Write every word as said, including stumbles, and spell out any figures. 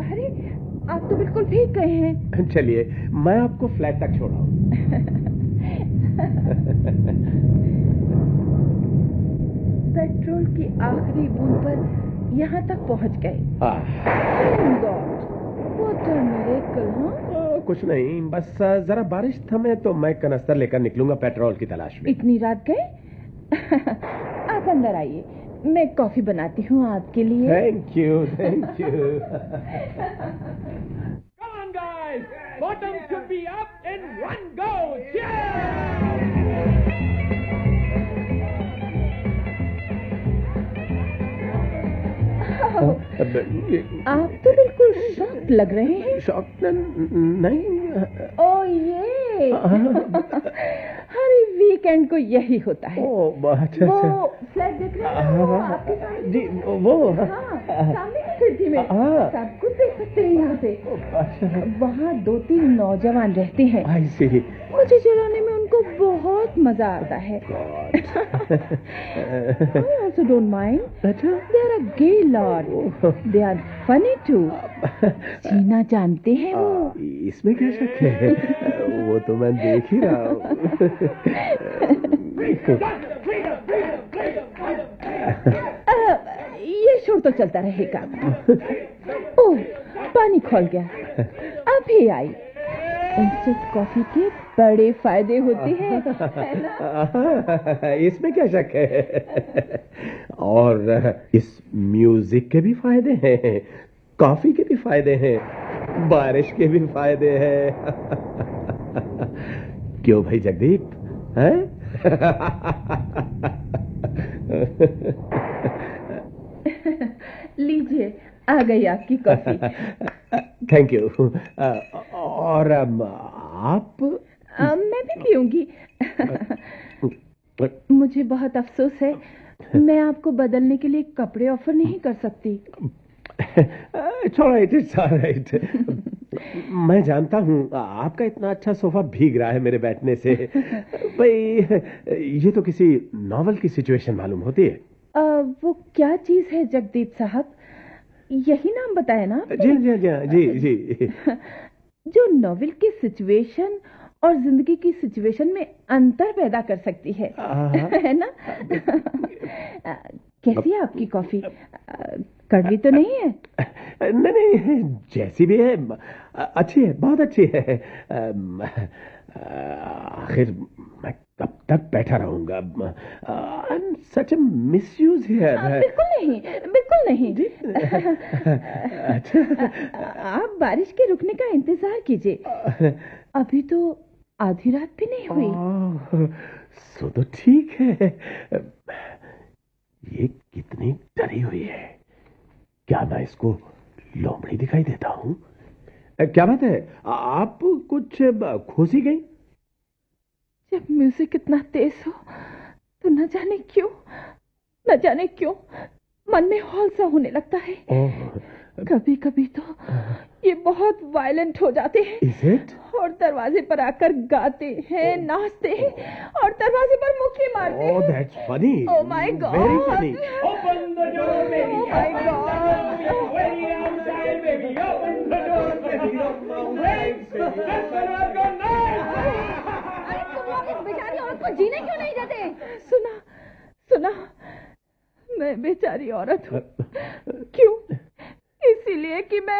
अरे आप तो बिल्कुल भीग गए हैं। चलिए मैं आपको फ्लैट तक छोड़ाऊं। पेट्रोल की आखिरी बूंद पर यहाँ तक पहुँच गए। What a miracle. हाँ कुछ नहीं, बस जरा बारिश थमे तो मैं कनस्तर लेकर निकलूंगा पेट्रोल की तलाश में। इतनी रात गए? आप अंदर आइए, मैं कॉफी बनाती हूँ आपके लिए। Thank you thank you. Come on, guys! Bottom should be up in one go! Cheers! आप तो बिल्कुल शॉक लग रहे हैं। शॉक नहीं। ओ ये हर वीकेंड को यही होता है। ओ, अच्छा, वो फ्लैट देख रहे हैं वो आपके सामने? जी वो हाँ, सामने की खिड़की में हाँ। सब कुछ देख सकते हैं यहाँ से। वहाँ दो तीन नौजवान रहते हैं। आई सी। मुझे चलाने में उनको बहुत मजा आता है। I also don't mind. अच्छा, They are a gay lot. They are funny too. जीना जानते हैं वो। इसमें क्या शक है? वो तो मैं देख ही रहा हूँ। ये शोर तो चलता रहेगा। ओह, पानी खोल गया। अभी आई। इंस्टेंट कॉफी के बड़े फायदे होते हैं, है ना? इसमें क्या शक है? और इस म्यूजिक के भी फायदे हैं, कॉफी के भी फायदे हैं, बारिश के भी फायदे हैं। क्यों भाई जगदीप, हैं? लीजिए, आ गई आपकी कॉफी। Thank you. और आप? आ, मैं भी पीऊंगी। मुझे बहुत अफसोस है, मैं आपको बदलने के लिए कपड़े ऑफर नहीं कर सकती। It's all right, it's all right. मैं जानता हूँ आपका इतना अच्छा सोफा भीग रहा है मेरे बैठने से। भाई ये तो किसी नॉवल की सिचुएशन मालूम होती है। आ, वो क्या चीज है जगदीप साहब? यही नाम बताया ना आपने? जी जी जी जी जी। जो नॉवेल की सिचुएशन और जिंदगी की सिचुएशन में अंतर पैदा कर सकती है, है ना? कैसी है आपकी कॉफी? कड़वी तो नहीं है? नहीं नहीं, जैसी भी है अच्छी है, बहुत अच्छी है। आखिर मैं कब तक बैठा रहूंगा? सच मिसयूज हियर। बिल्कुल नहीं, बिल्कुल नहीं। अच्छा, आप बारिश के रुकने का इंतजार कीजिए। अभी तो आधी रात भी नहीं हुई। सो तो ठीक है। ये कितनी डरी हुई है। क्या मैं इसको लोमड़ी दिखाई देता हूँ? क्या बात है, आप कुछ खोसी गई? जब म्यूजिक इतना तेज हो तो न जाने क्यों न जाने क्यों मन में हौल सा होने लगता है। कभी कभी तो ये बहुत वायलेंट हो जाते हैं। Is it? और दरवाजे पर आकर गाते हैं, oh. नाचते हैं और दरवाजे पर मुक्की मारते हैं। Oh, that's funny. Oh my God. Very funny. Open the door, baby. Oh my God. Ready outside, baby. Open the door, baby. Wait, just another good night. अरे तुम लोग इस बेचारी औरत को जीने क्यों नहीं देते? सुना, सुना, मैं बेचारी औरत हूँ। क्यों? इसीलिए कि मैं